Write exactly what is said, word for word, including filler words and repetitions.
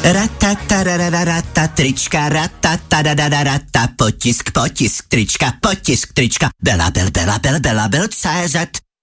Ratatarararata, trička, ratatarararata, potisk, potisk, trička, potisk, trička, Bela, bel, bela, bel, bela, bel, C Z.